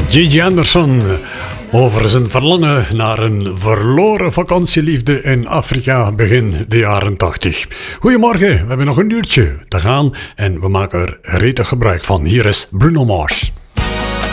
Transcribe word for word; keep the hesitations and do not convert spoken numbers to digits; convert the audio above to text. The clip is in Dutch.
Gigi Anderson over zijn verlangen naar een verloren vakantieliefde in Afrika begin de jaren tachtig. Goedemorgen, we hebben nog een uurtje te gaan en we maken er gretig gebruik van. Hier is Bruno Mars.